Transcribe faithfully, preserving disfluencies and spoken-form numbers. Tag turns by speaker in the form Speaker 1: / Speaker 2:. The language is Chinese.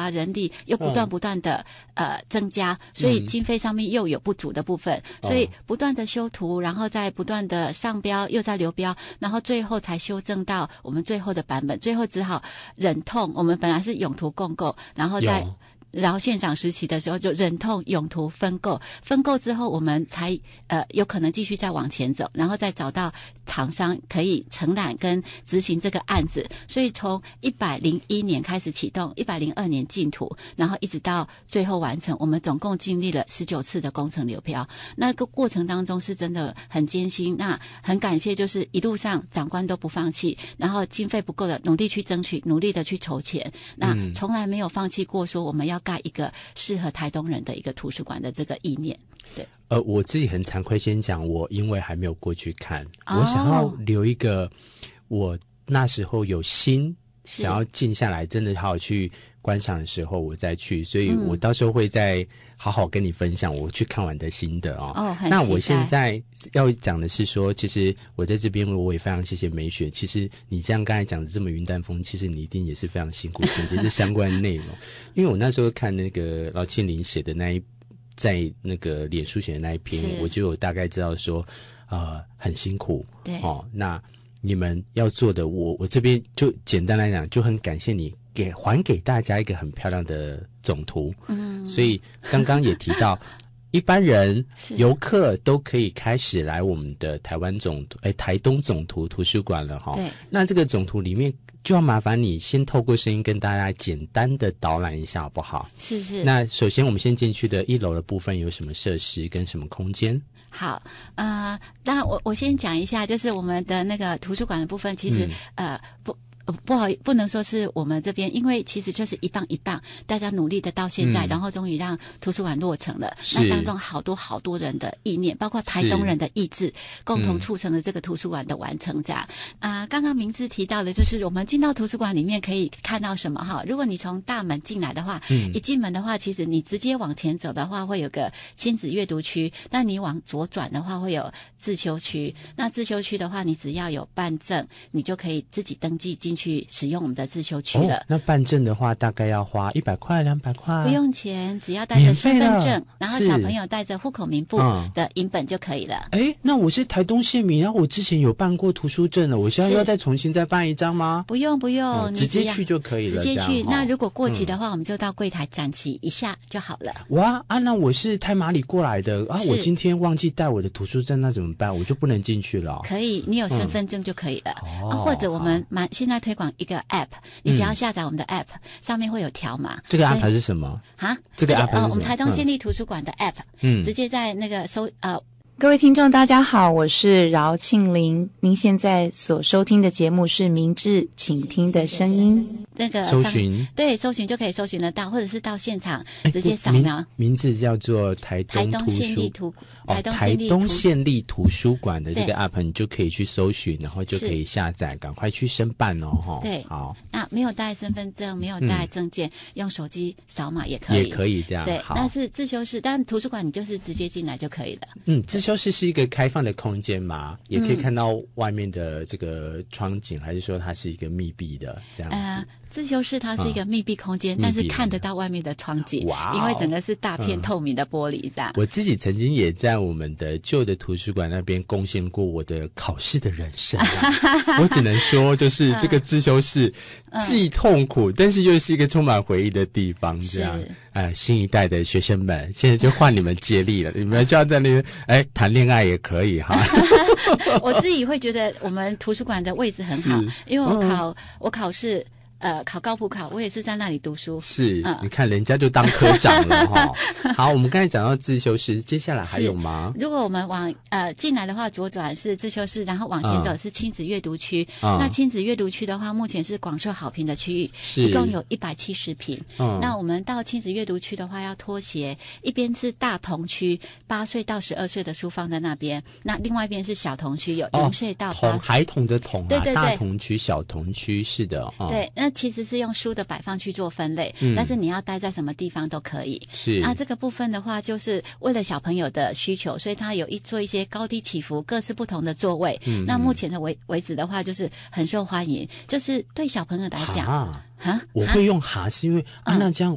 Speaker 1: 啊、人力又不断不断的、嗯、呃增加，所以经费上面又有不足的部分，嗯、所以不断的修图，然后再不断的上标，又在流标，然后最后才修正到我们最后的版本，最后只好忍痛，我们本来是永图共购，然后再然后现场实习的时候就忍痛永图分购，分购之后我们才呃有可能继续再往前走，然后再找到厂商可以承揽跟执行这个案子，所以从一百零一年开始启动，一百零二年进图，然后一直到最后完成，我们总共经历了十九次的工程流标，那个过程当中是真的很艰辛，那很感谢就是一路上长官都不放弃，然后经费不够的努力去争取，努力的去筹钱，那从来没有放弃过说我们要盖一个适合台东人的一个图书馆的这个意念。对，
Speaker 2: 呃，我自己很惭愧先讲，我因为还没有过去看，哦、我想要留一个我那时候有心想要静下来真的好好去观赏的时候我再去，所以我到时候会再好好跟你分享我去看完的心得哦。
Speaker 1: 哦，很期待。
Speaker 2: 那我现在要讲的是说，其实我在这边我也非常谢谢美雪，其实你这样刚才讲的这么云淡风，其实你一定也是非常辛苦承接这相关的内容因为我那时候看那个劳庆玲写的那一在那个脸书写的那一篇，我就有大概知道说呃很辛苦。
Speaker 1: 对
Speaker 2: 哦，那你们要做的，我我这边就简单来讲，就很感谢你给还给大家一个很漂亮的总图。嗯，所以刚刚也提到，一般人游客都可以开始来我们的台湾总图，哎，台东总图图书馆了哈。
Speaker 1: 对。
Speaker 2: 那这个总图里面，就要麻烦你先透过声音跟大家简单的导览一下，好不好？
Speaker 1: 是是。
Speaker 2: 那首先我们先进去的一楼的部分有什么设施跟什么空间？
Speaker 1: 好，呃，当然我我先讲一下，就是我们的那个图书馆的部分，其实、嗯、呃不。不好，不能说是我们这边，因为其实就是一棒一棒，大家努力的到现在，嗯、然后终于让图书馆落成了。那当中好多好多人的意念，包括台东人的意志，共同促成了这个图书馆的完成。这样啊、呃，刚刚明志提到的，就是我们进到图书馆里面可以看到什么哈？如果你从大门进来的话，嗯、一进门的话，其实你直接往前走的话，会有个亲子阅读区；但你往左转的话，会有自修区。那自修区的话，你只要有办证，你就可以自己登记进去使用我们的自修区了、哦。
Speaker 2: 那办证的话大概要花一百块两百块？
Speaker 1: 不用钱，只要带着身份证，然后小朋友带着户口名簿的影本就可以了。
Speaker 2: 哎、嗯，那我是台东县民，然后我之前有办过图书证了，我现在要再重新再办一张吗？
Speaker 1: 不用不用、哦、
Speaker 2: 你直接去就可以了。
Speaker 1: 直接去，那如果过期的话、嗯、我们就到柜台展期一下就好了。
Speaker 2: 哇啊，那我是太麻里过来的啊，我今天忘记带我的图书证，那怎么办？我就不能进去了、哦？
Speaker 1: 可以，你有身份证就可以了。嗯啊、或者我们蛮现在推广一个 app， 你只要下载我们的 app，、嗯、上面会有条码。
Speaker 2: 这个 app 是什么？
Speaker 1: 啊，
Speaker 2: 这个 app 是什么？
Speaker 1: 这个呃、我们台东县立图书馆的 app， 嗯，直接在那个搜呃。
Speaker 3: 各位听众大家好，我是饶庆玲，您现在所收听的节目是明智倾听的声音。
Speaker 1: 那个
Speaker 2: 搜寻，
Speaker 1: 对，搜寻就可以搜寻得到，或者是到现场直接扫描。
Speaker 2: 名字叫做台东图书
Speaker 1: 县立图
Speaker 2: 台东县立、哦、台东县立图书馆的这个 app， 你就可以去搜寻，然后就可以下载，赶快去申办哦。
Speaker 1: 对，
Speaker 2: 好。
Speaker 1: 那没有带身份证，没有带证件，嗯、用手机扫码也可以，
Speaker 2: 也可以这样。
Speaker 1: 对，那是自修室，但图书馆你就是直接进来就可以了。
Speaker 2: 嗯，自修室是一个开放的空间嘛，也可以看到外面的这个窗景，嗯、还是说它是一个密闭的这样子？呃
Speaker 1: 自修室它是一个密闭空间、嗯，但是看得到外面的窗景，哇、哦！因为整个是大片透明的玻璃这样、嗯。
Speaker 2: 我自己曾经也在我们的旧的图书馆那边贡献过我的考试的人生、啊，我只能说，就是这个自修室既痛苦，嗯、但是又是一个充满回忆的地方，这样。呃，新一代的学生们，现在就换你们接力了，你们就要在那边，哎，谈恋爱也可以哈。
Speaker 1: 我自己会觉得我们图书馆的位置很好，因为我考、嗯、我考试。呃，考高普考，我也是在那里读书。
Speaker 2: 是，嗯、你看人家就当科长了哈。好，我们刚才讲到自修室，接下来还有吗？
Speaker 1: 如果我们往呃进来的话，左转是自修室，然后往前走是亲子阅读区、嗯。那亲子阅读区的话，目前是广受好评的区域，一共有一百七十坪。嗯。那我们到亲子阅读区的话，要脱鞋，一边是大童区，八岁到十二岁的书放在那边；那另外一边是小童区，有零岁到八、
Speaker 2: 哦、孩童的童啊，
Speaker 1: 对对对，
Speaker 2: 大童区、小童区是的。
Speaker 1: 哦、对，那其实是用书的摆放去做分类、嗯，但是你要待在什么地方都可以。
Speaker 2: 是。
Speaker 1: 那这个部分的话，就是为了小朋友的需求，所以它有一做一些高低起伏、各式不同的座位。嗯。那目前的为为止的话，就是很受欢迎，就是对小朋友来讲。
Speaker 2: 啊，我会用哈是因为、嗯、啊，那这样